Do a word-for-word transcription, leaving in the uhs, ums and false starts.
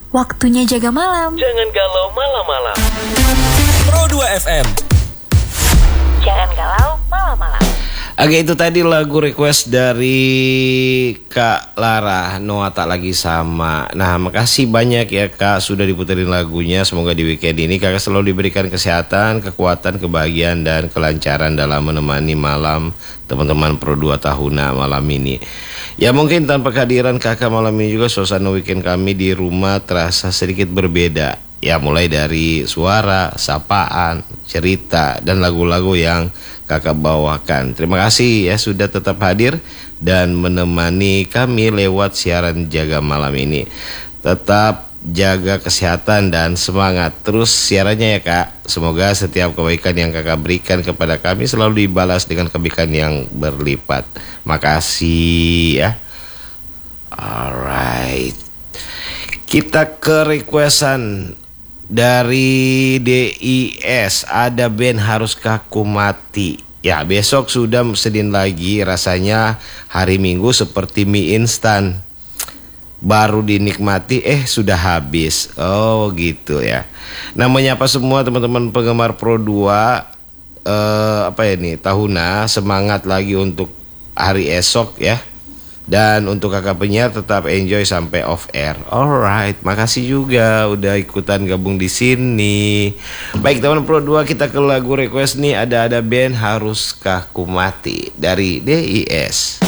Waktunya jaga malam. Jangan galau malam-malam. Pro dua F M. Jangan galau malam-malam. Oke, itu tadi lagu request dari Kak Lara, Noah Tak Lagi Sama. Nah, makasih banyak ya Kak sudah diputerin lagunya. Semoga di weekend ini Kakak selalu diberikan kesehatan, kekuatan, kebahagiaan, dan kelancaran dalam menemani malam teman-teman Pro dua Tahuna malam ini. Ya mungkin tanpa kehadiran Kakak malam ini juga suasana weekend kami di rumah terasa sedikit berbeda. Ya mulai dari suara, sapaan, cerita, dan lagu-lagu yang Kakak bawakan. Terima kasih ya sudah tetap hadir dan menemani kami lewat siaran Jaga Malam ini. Tetap jaga kesehatan dan semangat terus siarannya ya Kak. Semoga setiap kebaikan yang Kakak berikan kepada kami selalu dibalas dengan kebaikan yang berlipat. Makasih ya. Alright, kita ke requestan dari D I S. Ada band Haruskah Ku Mati. Ya besok sudah Senin lagi. Rasanya hari Minggu seperti mie instan, baru dinikmati eh sudah habis. Oh gitu ya. Namanya apa semua teman-teman penggemar Pro dua, eh, Apa ya nih, Tahuna. Semangat lagi untuk hari esok ya. Dan untuk kakak penyiar tetap enjoy sampai off air. Alright, makasih juga udah ikutan gabung di sini. Baik teman Pro dua, kita ke lagu request nih. Ada ada band Haruskah Ku Mati dari D I S.